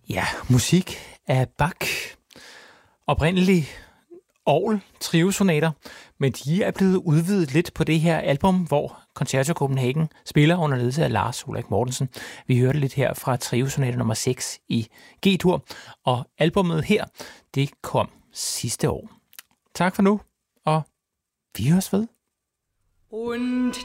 Ja, musik af Bach. Oprindelig orgel triosonater, men de er blevet udvidet lidt på det her album, hvor Concerto Copenhagen spiller under ledelse af Lars Ulrik Mortensen. Vi hørte lidt her fra triosonate nummer 6 i G-dur, og albummet her, det kom sidste år. Tak for nu, og vi høres ved. Und